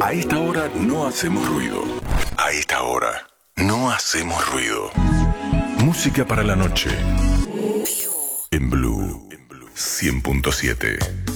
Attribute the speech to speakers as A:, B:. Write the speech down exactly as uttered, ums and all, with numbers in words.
A: A esta hora no hacemos ruido. A esta hora no hacemos ruido. Música para la noche. En Blue cien punto siete.